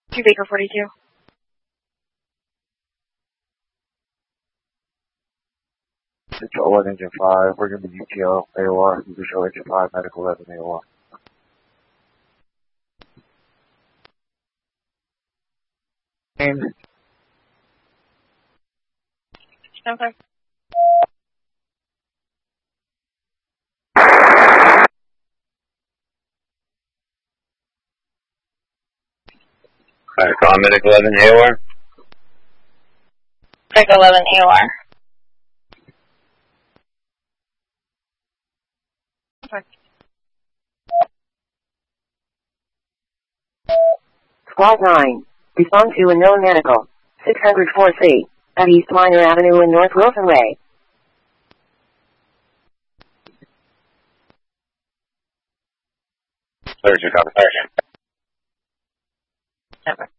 2 Baker 42. Central 1, Engine 5, we're going to be UTL, AOR, you can show Engine 5, Medical 11, AOR. Okay. Alright, call Medical 11 AOR. Medical 11 AOR. Okay. Squad 9, respond to unknown medical, 604C, at East Minor Avenue and North Wilson Way. Surgery, copy. Okay.